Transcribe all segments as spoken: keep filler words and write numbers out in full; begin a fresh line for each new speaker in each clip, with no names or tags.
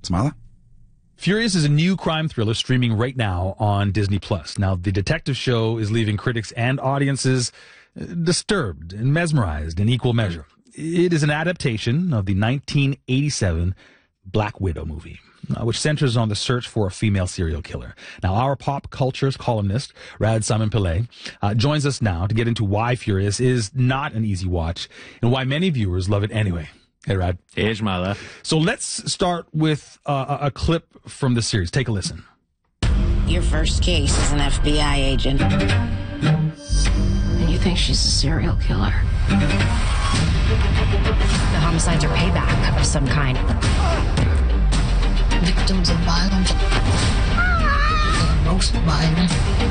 Smala?
Furious is a new crime thriller streaming right now on Disney Plus. Now, the detective show is leaving critics and audiences disturbed and mesmerized in equal measure. It is an adaptation of the nineteen eighty-seven Black Widow movie, uh, which centers on the search for a female serial killer. Now, our pop culture's columnist, Rad Simon Pillay, uh, joins us now to get into why Furious is not an easy watch and why many viewers love it anyway. Hey, Rad.
Hey, Ishmael.
So let's start with uh, a clip from the series. Take a listen.
Your first case is an F B I agent.
And you think she's a serial killer?
The homicides are payback of some kind.
Victims of violence. The most violent.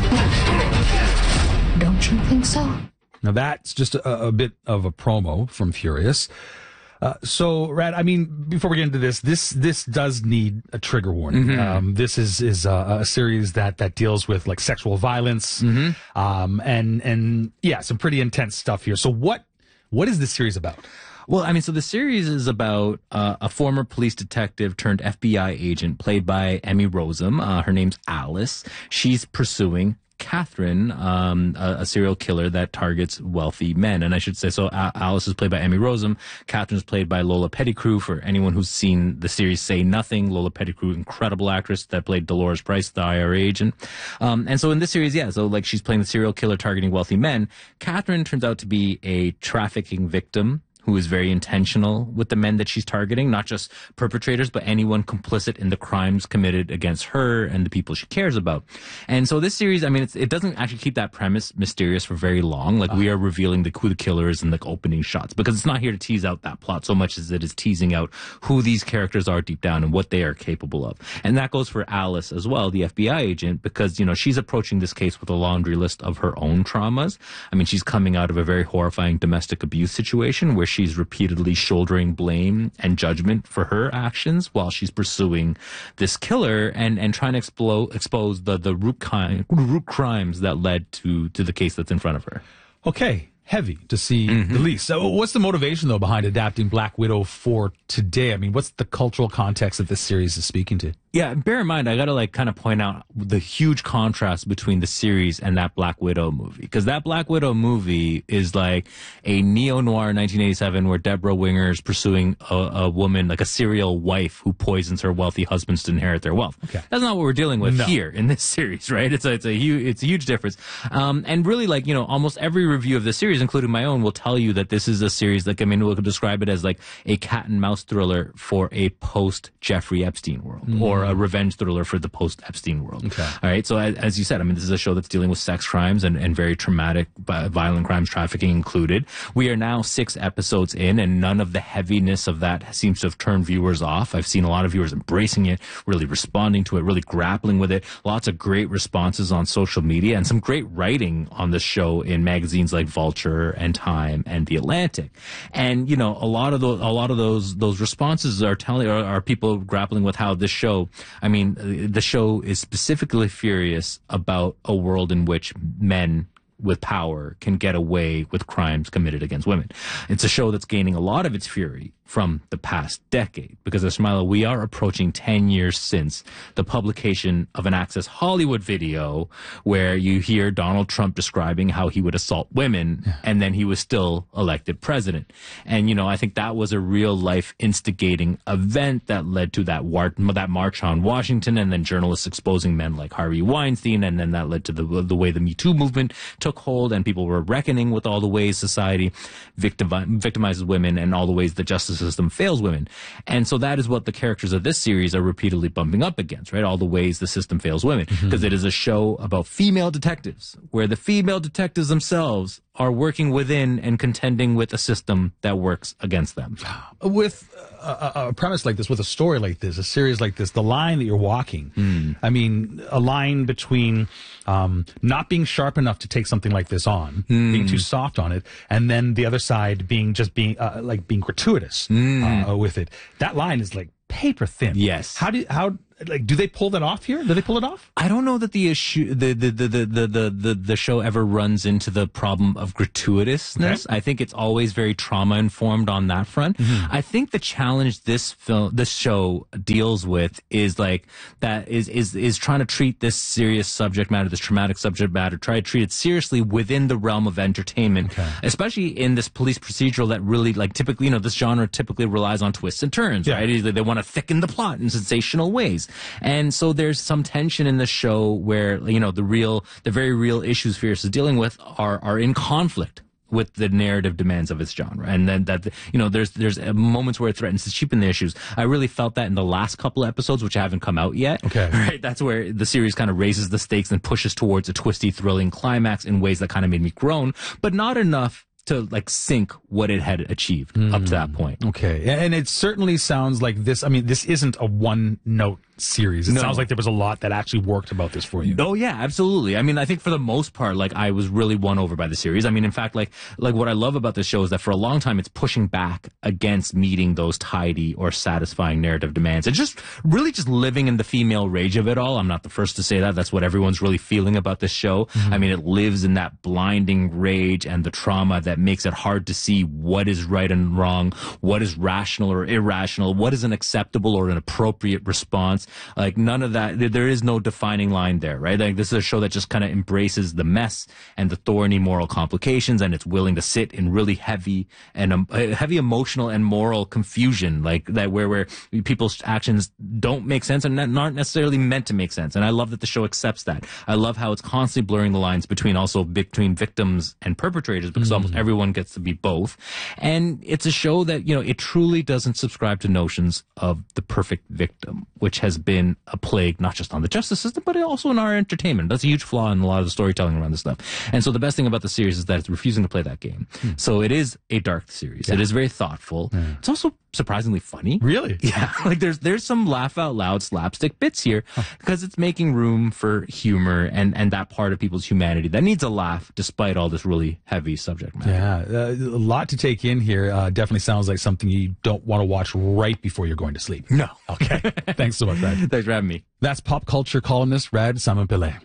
Don't you think so?
Now, that's just a, a bit of a promo from Furious. Uh, so, Rad, I mean, before we get into this, this this does need a trigger warning.
Mm-hmm.
Um, this is is a, a series that that deals with like sexual violence,
mm-hmm.
um, and and yeah, some pretty intense stuff here. So, what what is this series about?
Well, I mean, so the series is about uh, a former police detective turned F B I agent played by Emmy Rossum. Uh, her name's Alice. She's pursuing Catherine, um, a, a serial killer that targets wealthy men. And I should say, so uh, Alice is played by Emmy Rossum. Catherine is played by Lola Pettigrew. For anyone who's seen the series Say Nothing, Lola Pettigrew, incredible actress that played Dolores Price, the I R A agent. Um, and so in this series, yeah, so like she's playing the serial killer targeting wealthy men. Catherine turns out to be a trafficking victim who is very intentional with the men that she's targeting, not just perpetrators, but anyone complicit in the crimes committed against her and the people she cares about. And so this series, I mean, it's, it doesn't actually keep that premise mysterious for very long. Like, we are revealing the, who the killer is in the opening shots, because it's not here to tease out that plot so much as it is teasing out who these characters are deep down and what they are capable of. And that goes for Alice as well, the F B I agent, because, you know, she's approaching this case with a laundry list of her own traumas. I mean, she's coming out of a very horrifying domestic abuse situation where she's repeatedly shouldering blame and judgment for her actions while she's pursuing this killer and, and trying to explo- expose the, the root, ki- root crimes that led to, to the case that's in front of her.
Okay. Heavy, to see mm-hmm. the least. So what's the motivation, though, behind adapting Black Widow for today? I mean, what's the cultural context that this series is speaking to?
Yeah, bear in mind, I gotta like kind of point out the huge contrast between the series and that Black Widow movie. Because that Black Widow movie is like a neo-noir nineteen eighty-seven where Deborah Winger is pursuing a, a woman, like a serial wife who poisons her wealthy husbands to inherit their wealth.
Okay.
That's not what we're dealing with
no.
here in this series, right? It's a, it's a huge, it's a huge difference. Um, and really, like, you know, almost every review of the series, including my own, will tell you that this is a series, like, I mean, we'll describe it as like a cat and mouse thriller for a post Jeffrey Epstein world, mm. or a revenge thriller for the post Epstein world.
Okay.
All right. So as, as you said, I mean, this is a show that's dealing with sex crimes and, and very traumatic, uh, violent crimes, trafficking included. We are now six episodes in, and none of the heaviness of that seems to have turned viewers off. I've seen a lot of viewers embracing it, really responding to it, really grappling with it. Lots of great responses on social media and some great writing on the show in magazines like Vulture and Time and The Atlantic. And, you know, a lot of those, a lot of those, those responses are telling, are, are people grappling with how this show, I mean, the show is specifically furious about a world in which men with power can get away with crimes committed against women. It's a show that's gaining a lot of its fury from the past decade, because, Ismaila, we are approaching ten years since the publication of an Access Hollywood video where you hear Donald Trump describing how he would assault women, yeah. and then he was still elected president. And, you know, I think that was a real life instigating event that led to that war- that march on Washington, and then journalists exposing men like Harvey Weinstein, and then that led to the the way the Me Too movement took hold, and people were reckoning with all the ways society victim- victimizes women and all the ways the justice system fails women. And so that is what the characters of this series are repeatedly bumping up against, right? All the ways the system fails women. Because mm-hmm. it is a show about female detectives, where the female detectives themselves are working within and contending with a system that works against them.
With a, a premise like this, with a story like this, a series like this, the line that you're walking,
mm.
I mean, a line between um, not being sharp enough to take something like this on,
mm.
being too soft on it, and then the other side being just being uh, like being gratuitous
mm.
uh, with it. That line is like paper thin.
Yes.
How do how like, do they pull that off here? Do they pull it off?
I don't know that the issue, the the the the the the, the, the show ever runs into the problem of gratuitousness. Okay. I think it's always very trauma informed on that front. Mm-hmm. I think the challenge this film, this show deals with is like that is is is trying to treat this serious subject matter, this traumatic subject matter, try to treat it seriously within the realm of entertainment, okay. especially in this police procedural that really, like, typically, you know, this genre typically relies on twists and turns, yeah. right? They, they want to thicken the plot in sensational ways. And so there's some tension in the show where, you know, the real, the very real issues Fierce is dealing with are, are in conflict with the narrative demands of its genre. And then that, you know, there's, there's moments where it threatens to cheapen the issues. I really felt that in the last couple episodes, which haven't come out yet.
Okay.
Right. That's where the series kind of raises the stakes and pushes towards a twisty, thrilling climax in ways that kind of made me groan, but not enough to like sink what it had achieved mm. up to that point.
Okay. And it certainly sounds like this, I mean, this isn't a one note series. It no. sounds like there was a lot that actually worked about this for you.
Oh yeah, absolutely. I mean, I think for the most part, like, I was really won over by the series. I mean, in fact, like, like what I love about this show is that for a long time it's pushing back against meeting those tidy or satisfying narrative demands. It's just really just living in the female rage of it all. I'm not the first to say that. That's what everyone's really feeling about this show. Mm-hmm. I mean, it lives in that blinding rage and the trauma that makes it hard to see what is right and wrong, what is rational or irrational, what is an acceptable or an appropriate response. Like, none of that, there is no defining line there, right? Like, this is a show that just kind of embraces the mess and the thorny moral complications, and it's willing to sit in really heavy and um, heavy emotional and moral confusion, like that, where where people's actions don't make sense and aren't necessarily meant to make sense. And I love that the show accepts that. I love how it's constantly blurring the lines between also between victims and perpetrators, because mm-hmm. almost everyone gets to be both. And it's a show that, you know, it truly doesn't subscribe to notions of the perfect victim, which has been a plague not just on the justice system, but also in our entertainment. That's a huge flaw in a lot of the storytelling around this stuff. And so the best thing about the series is that it's refusing to play that game. Hmm. So it is a dark series. Yeah. It is very thoughtful. Hmm. It's also surprisingly funny.
Really?
Yeah. Like, there's there's some laugh out loud slapstick bits here huh. because it's making room for humor and, and that part of people's humanity that needs a laugh despite all this really heavy subject matter.
Yeah. Uh, a lot to take in here. Uh, definitely sounds like something you don't want to watch right before you're going to sleep.
No.
Okay. Thanks so much, Rad.
Thanks for having me.
That's pop culture columnist Rad Simon-Pillay.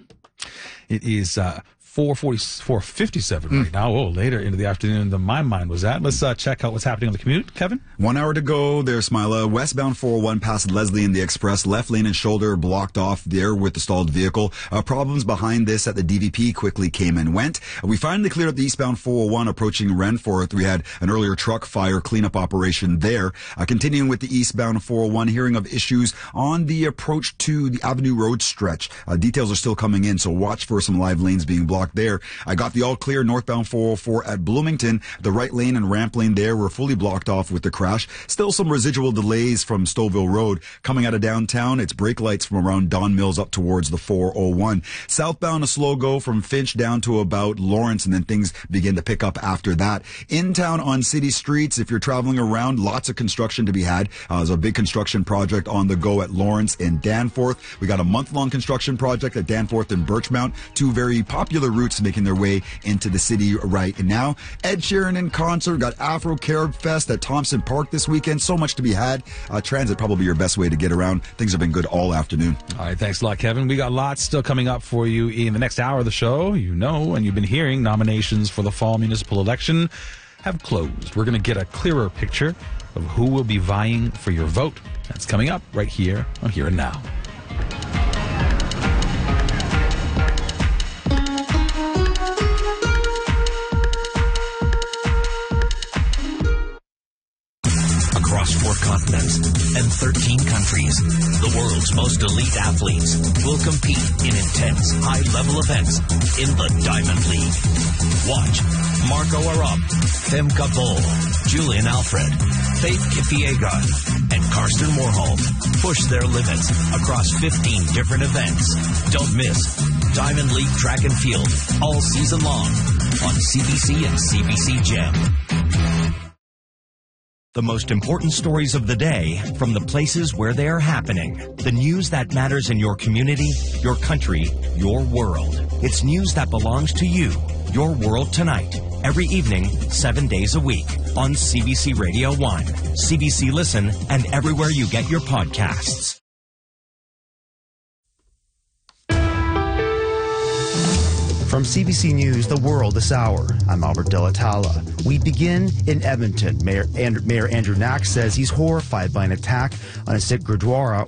It is uh, four forty, four fifty-seven mm. right now. Oh, later into the afternoon than my mind was at. Let's uh, check out what's happening on the commute. Kevin?
One hour to go there, Smila. Westbound four oh one past Leslie in the Express. Left lane and shoulder blocked off there with the stalled vehicle. Uh, problems behind this at the D V P quickly came and went. Uh, we finally cleared up the eastbound four oh one approaching Renforth. We had an earlier truck fire cleanup operation there. Uh, continuing with the eastbound four oh one, hearing of issues on the approach to the Avenue Road stretch. Uh, details are still coming in, so watch for some live lanes being blocked there. I got the all clear northbound four oh four at Bloomington. The right lane and ramp lane there were fully blocked off with the crash. Still some residual delays from Stouffville Road. Coming out of downtown, it's brake lights from around Don Mills up towards the four oh one. Southbound, a slow go from Finch down to about Lawrence, and then things begin to pick up after that. In town on city streets, if you're traveling around, lots of construction to be had. Uh, there's a big construction project on the go at Lawrence and Danforth. We got a month-long construction project at Danforth and Birchmount, two very popular routes making their way into the city right now. Ed Sheeran in concert. Got Afro Carib Fest at Thompson Park this weekend. So much to be had. Uh, transit probably your best way to get around. Things have been good all afternoon.
All right, thanks a lot, Kevin. We got lots still coming up for you in the next hour of the show. You know, and you've been hearing, nominations for the fall municipal election have closed. We're going to get a clearer picture of who will be vying for your vote. That's coming up right here on Here and Now.
Across four continents and thirteen countries, the world's most elite athletes will compete in intense, high-level events in the Diamond League. Watch Marco Arap, Femke Bol, Julian Alfred, Faith Kipyegon, and Karsten Warholm push their limits across fifteen different events. Don't miss Diamond League Track and Field all season long on C B C and C B C Gem. The most important stories of the day from the places where they are happening. The news that matters in your community, your country, your world. It's news that belongs to you. Your World Tonight. Every evening, seven days a week on C B C Radio one, C B C Listen, and everywhere you get your podcasts.
From C B C News, The World this hour, I'm Albert Delatala. We begin in Edmonton. Mayor, and, Mayor Andrew Knack says he's horrified by an attack on a Sikh Gurdwara